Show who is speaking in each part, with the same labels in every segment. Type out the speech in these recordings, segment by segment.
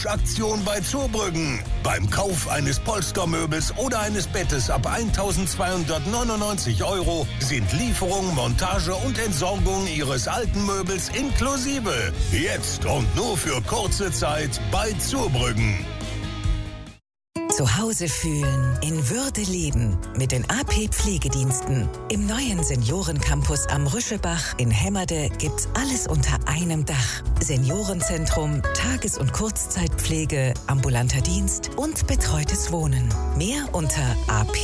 Speaker 1: Aktion bei Zurbrüggen. Beim Kauf eines Polstermöbels oder eines Bettes ab 1.299 € sind Lieferung, Montage und Entsorgung Ihres alten Möbels inklusive. Jetzt und nur für kurze Zeit bei Zurbrüggen.
Speaker 2: Zu Hause fühlen, in Würde leben mit den AP Pflegediensten. Im neuen Seniorencampus am Rüschelbach in Hemmerde gibt's alles unter einem Dach. Seniorenzentrum, Tages- und Kurzzeitpflege, ambulanter Dienst und betreutes Wohnen. Mehr unter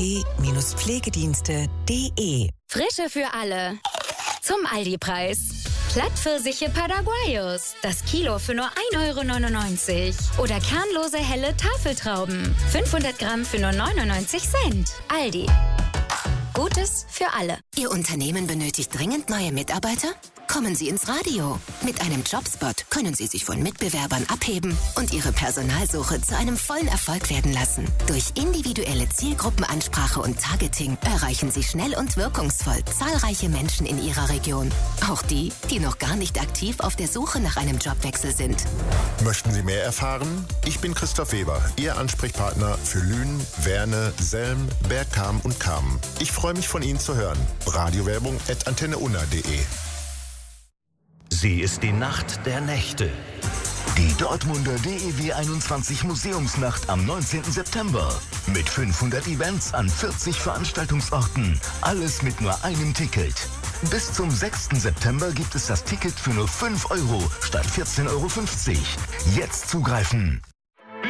Speaker 2: ap-pflegedienste.de.
Speaker 3: Frische für alle. Zum Aldi-Preis. Plattpfirsiche Paraguayos. Das Kilo für nur 1,99 €. Oder kernlose helle Tafeltrauben. 500 Gramm für nur 99 Cent. Aldi. Gutes für alle.
Speaker 4: Ihr Unternehmen benötigt dringend neue Mitarbeiter? Kommen Sie ins Radio. Mit einem Jobspot können Sie sich von Mitbewerbern abheben und Ihre Personalsuche zu einem vollen Erfolg werden lassen. Durch individuelle Zielgruppenansprache und Targeting erreichen Sie schnell und wirkungsvoll zahlreiche Menschen in Ihrer Region. Auch die, die noch gar nicht aktiv auf der Suche nach einem Jobwechsel sind.
Speaker 5: Möchten Sie mehr erfahren? Ich bin Christoph Weber, Ihr Ansprechpartner für Lünen, Werne, Selm, Bergkamen und Kamen. Ich freue mich, von Ihnen zu hören. Radiowerbung@antenneunna.de.
Speaker 6: Sie ist die Nacht der Nächte. Die Dortmunder DEW 21 Museumsnacht am 19. September. Mit 500 Events an 40 Veranstaltungsorten. Alles mit nur einem Ticket. Bis zum 6. September gibt es das Ticket für nur 5 € statt 14,50 €. Jetzt zugreifen.